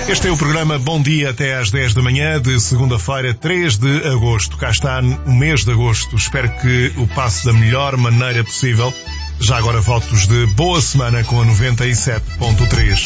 Este é o programa Bom Dia até às 10 da manhã de segunda-feira, 3 de agosto. Cá está o mês de agosto. Espero que o passe da melhor maneira possível. Já agora votos de boa semana com a 97.3.